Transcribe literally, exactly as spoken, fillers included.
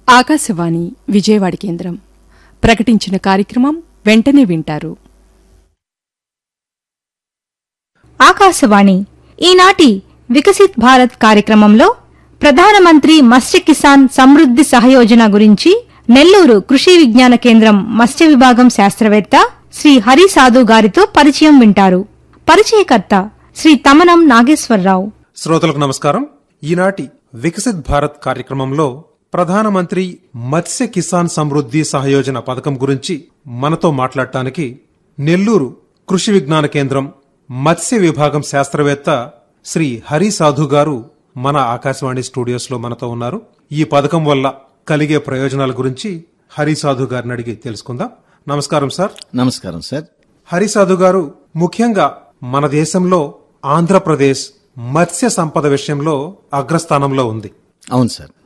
ఆకాశవాణి విజయవాడ కేంద్రం ప్రకటించిన కార్యక్రమం వెంటనే వింటారు. ఆకాశవాణి ఈనాటి వికసిత్ భారత్ కార్యక్రమంలో ప్రధానమంత్రి మత్స్య కిసాన్ సమృద్ది సహయోజన గురించి నెల్లూరు కృషి విజ్ఞాన కేంద్రం మత్స్య విభాగం శాస్త్రవేత్త శ్రీ హరి సాధు గారితో పరిచయం వింటారు. పరిచయకర్త శ్రీ తమనం నాగేశ్వరరావు. శ్రోతలకు నమస్కారం. ఈనాటి వికసిత్ భారత్ కార్యక్రమంలో ప్రధానమంత్రి మత్స్య కిసాన్ సమృద్ది సహయోజన పథకం గురించి మనతో మాట్లాడటానికి నెల్లూరు కృషి విజ్ఞాన కేంద్రం మత్స్య విభాగం శాస్త్రవేత్త శ్రీ హరి సాధు గారు మన ఆకాశవాణి స్టూడియోస్ లో మనతో ఉన్నారు. ఈ పథకం వల్ల కలిగే ప్రయోజనాల గురించి హరి సాధు గారిని అడిగి తెలుసుకుందాం. నమస్కారం సార్. నమస్కారం సార్. హరి సాధు గారు, ముఖ్యంగా మన దేశంలో ఆంధ్రప్రదేశ్ మత్స్య సంపద విషయంలో అగ్రస్థానంలో ఉంది. అవును సార్.